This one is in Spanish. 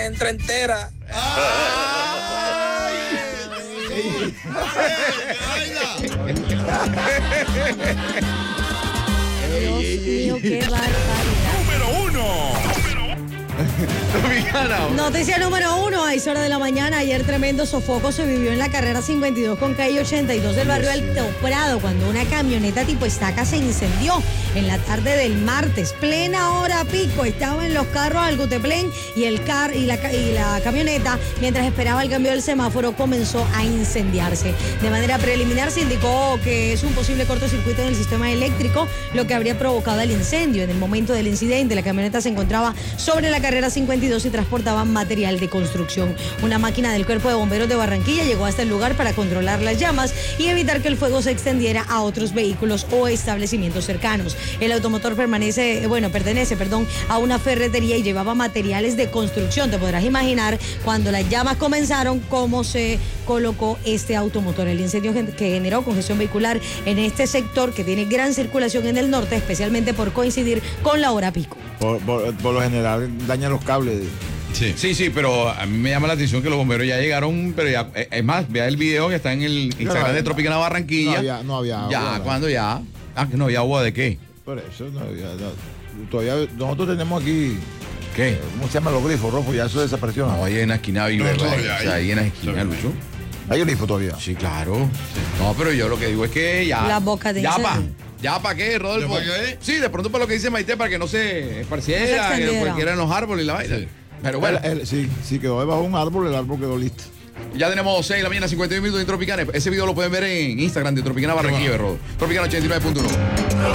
entra entera. Dios mío, qué barbaridad. Número 1. Noticia número 1, a esa hora de la mañana. Ayer tremendo sofoco se vivió en la carrera 52 con calle 82 del barrio Alto Prado, cuando una camioneta tipo estaca se incendió en la tarde del martes. Plena hora pico, estaban los carros al Guteplén y la camioneta, mientras esperaba el cambio del semáforo, comenzó a incendiarse. De manera preliminar se indicó que es un posible cortocircuito en el sistema eléctrico lo que habría provocado el incendio. En el momento del incidente, la camioneta se encontraba sobre la carrera 52 y transportaba material de construcción. Una máquina del Cuerpo de Bomberos de Barranquilla llegó hasta el lugar para controlar las llamas y evitar que el fuego se extendiera a otros vehículos o establecimientos cercanos. El automotor pertenece a una ferretería y llevaba materiales de construcción. Te podrás imaginar cuando las llamas comenzaron cómo se colocó este automotor. El incendio que generó congestión vehicular en este sector que tiene gran circulación en el norte, especialmente por coincidir con la hora pico. Por lo general daña los cables. Sí, pero a mí me llama la atención que los bomberos ya llegaron, pero ya, es más, vea el video que está en el Instagram de Tropicana Barranquilla. No había agua. Ya, ¿cuándo ya? Que no había agua, ¿de qué? Por eso no había. Todavía nosotros tenemos aquí. ¿Qué? ¿Cómo se llama los grifos rojos? Ya eso desapareció. No, ahí en la esquina vive, ahí en la esquina, Lucho. ¿Hay grifo todavía? Sí, claro. No, pero yo lo que digo es que ya. La boca de ¿Ya para qué, Rodolfo? ¿Ya para qué? Sí, de pronto para lo que dice Maite, para que no se esparciera, que extendiera. cualquiera en los árboles y la vaina. Sí. Pero bueno, Sí, quedó debajo de un árbol, el árbol quedó listo. ya tenemos 6 de la mañana, 51 minutos en Tropicana. Ese video lo pueden ver en Instagram de Tropicana Barranquilla, Tropicana 89.1.